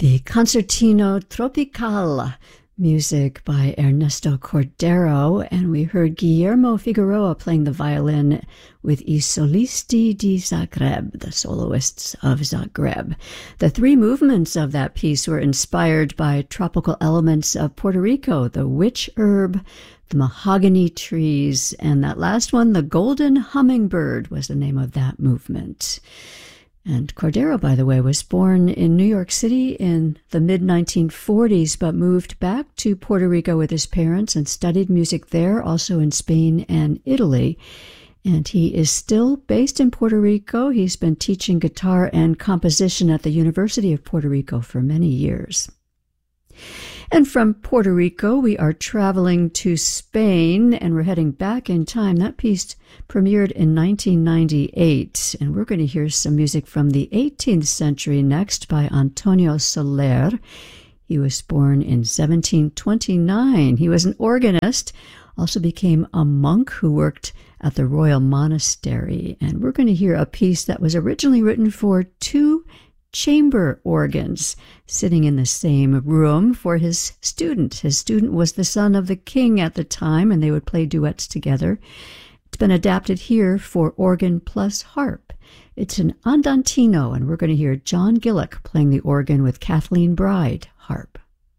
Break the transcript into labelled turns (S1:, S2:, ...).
S1: The Concertino Tropical, music by Ernesto Cordero, and we heard Guillermo Figueroa playing the violin with I Solisti di Zagreb, the soloists of Zagreb. The three movements of that piece were inspired by tropical elements of Puerto Rico, the witch herb, the mahogany trees, and that last one, the golden hummingbird, was the name of that movement. And Cordero, by the way, was born in New York City in the mid-1940s, but moved back to Puerto Rico with his parents and studied music there, also in Spain and Italy. And he is still based in Puerto Rico. He's been teaching guitar and composition at the University of Puerto Rico for many years. And from Puerto Rico, we are traveling to Spain, and we're heading back in time. That piece premiered in 1998, and we're going to hear some music from the 18th century next by Antonio Soler. He was born in 1729. He was an organist, also became a monk who worked at the Royal Monastery, and we're going to hear a piece that was originally written for two chamber organs sitting in the same room for his student. His student was the son of the king at the time, and they would play duets together. It's been adapted here for organ plus harp. It's an andantino, and we're going to hear John Gillick playing the organ with Kathleen Bride, harp.